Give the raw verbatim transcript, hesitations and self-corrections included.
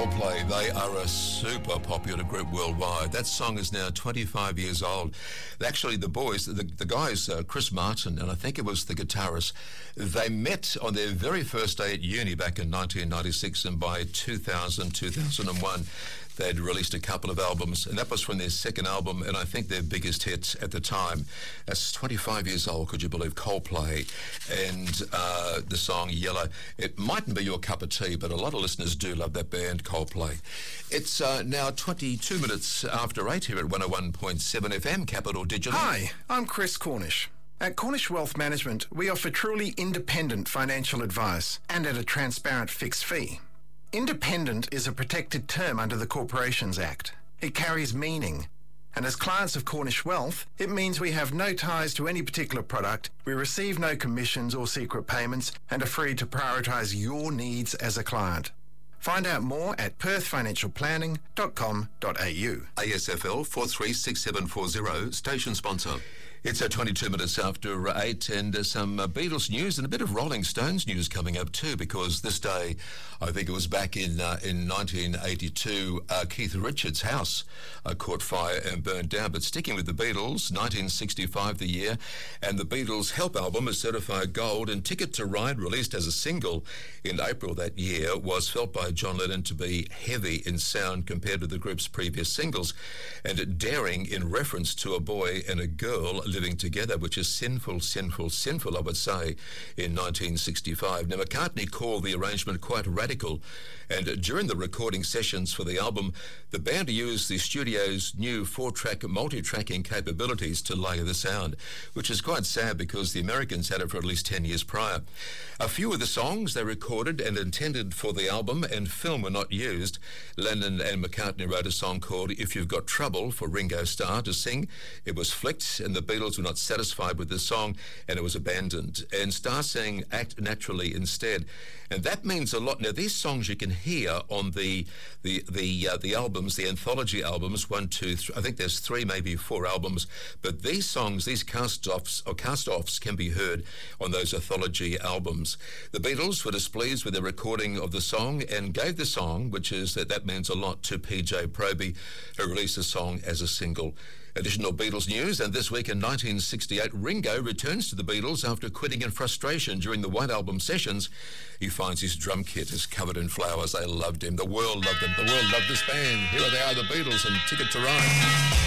Coldplay, they are a super popular group worldwide. That song is now twenty-five years old. Actually, the boys, the, the guys, uh, Chris Martin, and I think it was the guitarist, they met on their very first day at uni back in nineteen ninety-six, and by two thousand, two thousand one, they'd released a couple of albums, and that was from their second album, and I think their biggest hit at the time. That's twenty-five years old, could you believe? Coldplay, and uh, the song Yellow. It mightn't be your cup of tea, but a lot of listeners do love that band, Coldplay. It's uh, now twenty-two minutes after eight here at one oh one point seven F M, Capital Digital. Hi, I'm Chris Cornish. At Cornish Wealth Management, we offer truly independent financial advice and at a transparent fixed fee. Independent is a protected term under the Corporations Act. It carries meaning. And as clients of Cornish Wealth, it means we have no ties to any particular product, we receive no commissions or secret payments, and are free to prioritise your needs as a client. Find out more at perth financial planning dot com dot a u. A S F L four three six seven four zero, station sponsor. It's at twenty-two minutes after eight, and uh, some uh, Beatles news and a bit of Rolling Stones news coming up too, because this day, I think it was back in uh, in nineteen eighty-two, uh, Keith Richards' house uh, caught fire and burned down. But sticking with the Beatles, nineteen sixty-five the year, and the Beatles' Help album is certified gold, and Ticket to Ride, released as a single in April that year, was felt by John Lennon to be heavy in sound compared to the group's previous singles, and daring in reference to a boy and a girl living together, which is sinful, sinful, sinful, I would say, in nineteen sixty-five. Now, McCartney called the arrangement quite radical, and during the recording sessions for the album, the band used the studio's new four-track multi-tracking capabilities to layer the sound, which is quite sad because the Americans had it for at least ten years prior. A few of the songs they recorded and intended for the album and film were not used. Lennon and McCartney wrote a song called If You've Got Trouble for Ringo Starr to sing. It was flicked, and the Beatles were not satisfied with the song, and it was abandoned. And Starr sang Act Naturally instead, and that means a lot. Now, these songs you can hear on the the the uh, the albums, the anthology albums, one, two, three, I think there's three, maybe four albums, but these songs, these cast-offs or cast-offs can be heard on those anthology albums. The Beatles were displeased with the recording of the song and gave the song, which is that that means a lot, to P J Proby, who released the song as a single. Additional Beatles news, and this week in nineteen sixty-eight, Ringo returns to the Beatles after quitting in frustration during the White Album sessions. He finds his drum kit is covered in flowers. They loved him. The world loved him. The world loved this band. Here they are, the Beatles, and Ticket to Ride.